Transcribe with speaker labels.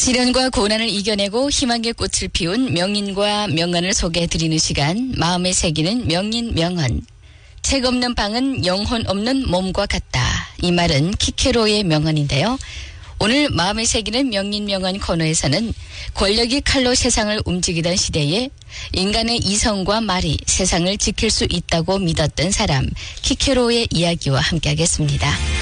Speaker 1: 시련과 고난을 이겨내고 희망의 꽃을 피운 명인과 명언을 소개해드리는 시간, 마음에 새기는 명인 명언. 책 없는 방은 영혼 없는 몸과 같다. 이 말은 키케로의 명언인데요. 오늘 마음에 새기는 명인 명언 코너에서는 권력이 칼로 세상을 움직이던 시대에 인간의 이성과 말이 세상을 지킬 수 있다고 믿었던 사람 키케로의 이야기와 함께하겠습니다.